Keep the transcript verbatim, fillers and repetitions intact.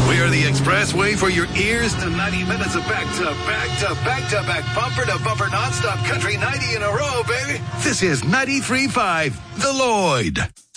We are the expressway for your ears to ninety minutes of back to back to back to back bumper to bumper nonstop country ninety in a row, baby. This is ninety-three point five, The Lloyd.